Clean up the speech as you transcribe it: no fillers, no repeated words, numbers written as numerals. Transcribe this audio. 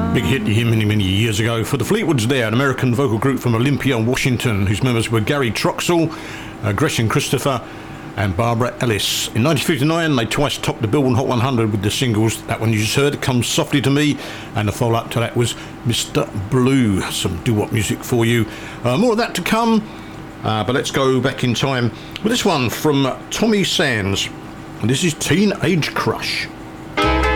Big hit many years ago for the Fleetwoods there, an American vocal group from Olympia, Washington, whose members were Gary Troxell, Gretchen Christopher and Barbara Ellis. In 1959, they twice topped the Billboard Hot 100 with the singles. That one you just heard, Come Softly to Me, and the follow-up to that was Mr. Blue. Some doo-wop music for you. More of that to come, but let's go back in time with this one from Tommy Sands. And this is Teenage Crush.